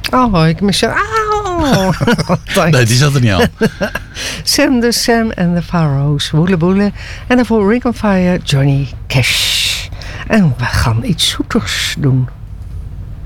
Oh, ik mis zo. Nee, die zat er niet aan. Sam en de Pharaohs, Woele Boele. En daarvoor Ring on Fire, Johnny Cash. En we gaan iets zoeters doen.